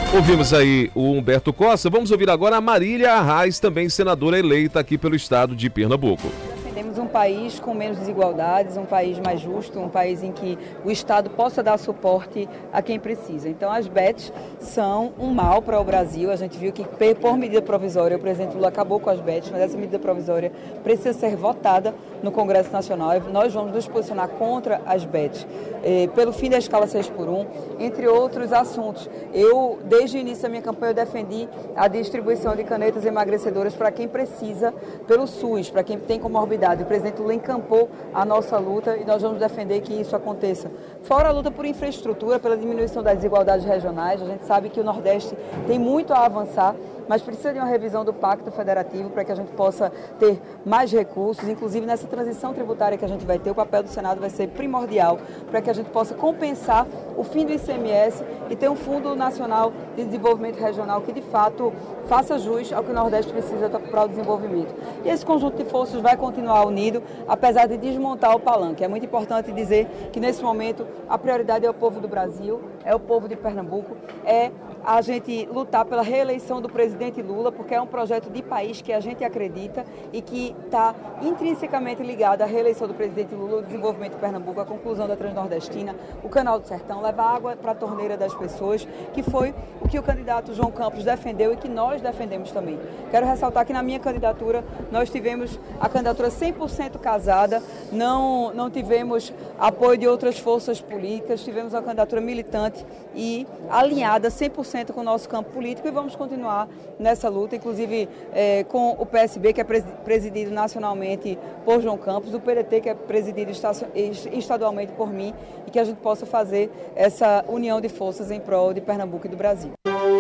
Ouvimos aí o Humberto Costa, vamos ouvir agora a Marília Arraes, também senadora eleita aqui pelo estado de Pernambuco. Defendemos um país com menos desigualdades, um país mais justo, um país em que o Estado possa dar suporte a quem precisa. Então as BETs são um mal para o Brasil. A gente viu que por medida provisória o presidente Lula acabou com as BETs, mas essa medida provisória precisa ser votada no Congresso Nacional. Nós vamos nos posicionar contra as BETs, pelo fim da escala 6x1, entre outros assuntos. Desde o início da minha campanha, eu defendi a distribuição de canetas emagrecedoras para quem precisa pelo SUS, para quem tem comorbidade. O presidente Lula encampou a nossa luta e nós vamos defender que isso aconteça. Fora a luta por infraestrutura, pela diminuição das desigualdades regionais, a gente sabe que o Nordeste tem muito a avançar, mas precisa de uma revisão do Pacto Federativo para que a gente possa ter mais recursos, inclusive nessa transição tributária que a gente vai ter, o papel do Senado vai ser primordial para que a gente possa compensar o fim do ICMS e ter um Fundo Nacional de Desenvolvimento Regional que, de fato, faça jus ao que o Nordeste precisa para o desenvolvimento. E esse conjunto de forças vai continuar unido, apesar de desmontar o palanque. É muito importante dizer que, nesse momento, a prioridade é o povo do Brasil, é o povo de Pernambuco, é a gente lutar pela reeleição do presidente Lula, porque é um projeto de país que a gente acredita e que está intrinsecamente ligado à reeleição do presidente Lula, o desenvolvimento de Pernambuco, a conclusão da Transnordestina, o Canal do Sertão, levar água para a torneira das pessoas, que foi o que o candidato João Campos defendeu e que nós defendemos também. Quero ressaltar que na minha candidatura nós tivemos a candidatura 100% casada, não tivemos apoio de outras forças políticas, tivemos uma candidatura militante e alinhada 100% com o nosso campo político e vamos continuar nessa luta, inclusive com o PSB, que é presidido nacionalmente por João Campos, o PDT, que é presidido estadualmente por mim, e que a gente possa fazer essa união de forças em prol de Pernambuco e do Brasil.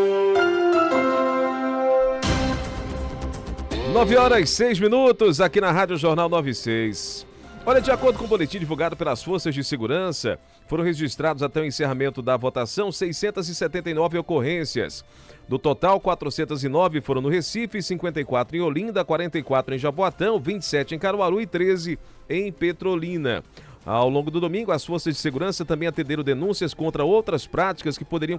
9h06 aqui na Rádio Jornal 96. Olha, de acordo com o boletim divulgado pelas Forças de Segurança, foram registrados até o encerramento da votação 679 ocorrências. Do total, 409 foram no Recife, 54 em Olinda, 44 em Jaboatão, 27 em Caruaru e 13 em Petrolina. Ao longo do domingo, as Forças de Segurança também atenderam denúncias contra outras práticas que poderiam